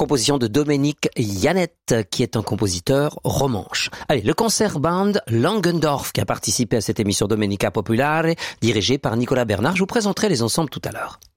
composition de Dominique Yannette, qui est un compositeur romanche. Allez, le concert band Langendorf, qui a participé à cette émission Domenica Populare, dirigée par Nicolas Bernard. Je vous présenterai les ensembles tout à l'heure.